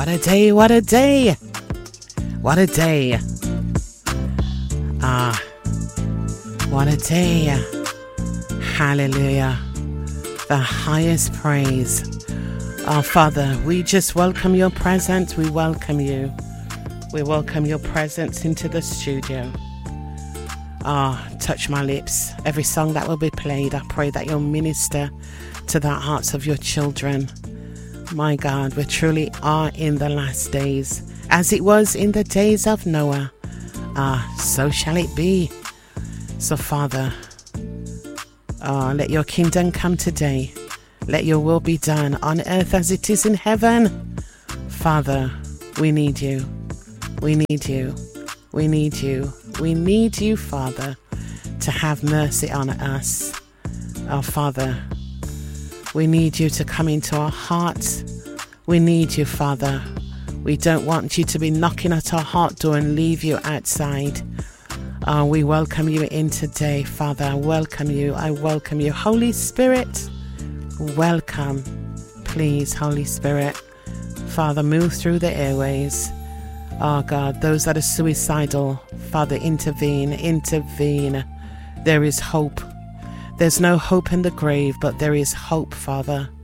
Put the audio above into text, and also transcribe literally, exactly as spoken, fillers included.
What a day, what a day. What a day. Ah, what a day. Hallelujah. The highest praise. Our Father, we just welcome your presence. We welcome you. We welcome your presence into the studio. Ah, touch my lips. Every song that will be played, I pray that you'll minister to the hearts of your children. My God, we truly are in the last days. As it was in the days of Noah, ah, so shall it be. So, Father, ah, let your kingdom come today. Let your will be done on earth as it is in heaven. Father, we need you. We need you. We need you. We need you, Father, to have mercy on us. Our Father, we need you to come into our hearts. We need you, Father. We don't want you to be knocking at our heart door and leave you outside. Uh, we welcome you in today, Father. I welcome you. I welcome you. Holy Spirit, welcome. Please, Holy Spirit. Father, move through the airways. Oh, God, those that are suicidal, Father, intervene, intervene. There is hope. There's no hope in the grave, but there is hope, Father.